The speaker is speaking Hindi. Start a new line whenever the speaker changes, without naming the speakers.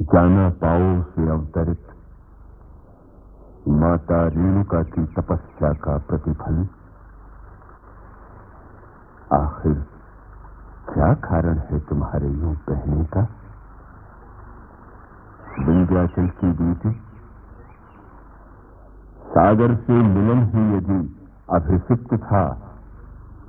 जाना पाओ से अवतरित माता रेणुका की तपस्या का प्रतिफल। आखिर क्या कारण है तुम्हारे यूं कहने का? विंध्याचल की बीती सागर से मिलन ही यदि अभिषिक्त था